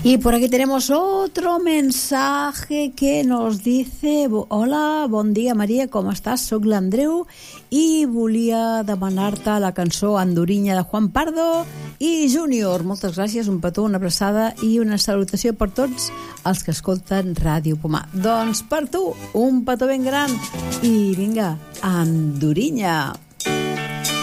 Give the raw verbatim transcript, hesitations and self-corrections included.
Y por aquí tenemos otro mensaje que nos dice: hola, bon dia Maria, com estàs? Soc l'Andreu i volia demanar-te la cançó Andorinya de Juan Pardo i Júnior. Moltes gràcies, un petó, una abraçada i una salutació per tots els que escolten Ràdio Pomar. Doncs per tu, un petó ben gran i vinga, Andorinya.